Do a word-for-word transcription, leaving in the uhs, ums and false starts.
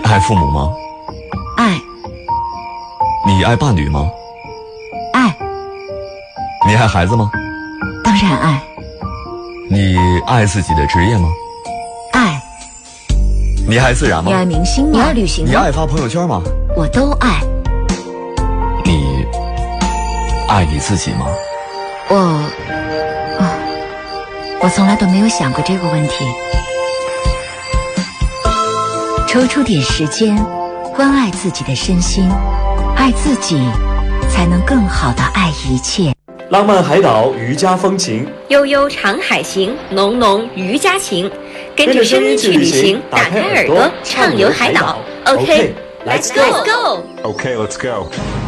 爱父母吗？ 爱。 你爱伴侣吗？ 爱。 你爱孩子吗？ 当然爱。 你爱自己的职业吗？ 爱。 你爱自然吗？ 你爱明星吗？你爱旅行吗？ 你爱发朋友圈吗？ 我都爱。 你爱你自己吗？ 我，啊，我从来都没有想过这个问题。抽出点时间，关爱自己的身心，爱自己，才能更好地爱一切。 浪漫海岛渔家风情， 悠悠长海行，浓浓渔家情。跟着声音去旅行，打开耳朵畅游海岛。OK，Let's go。 Okay, let's go.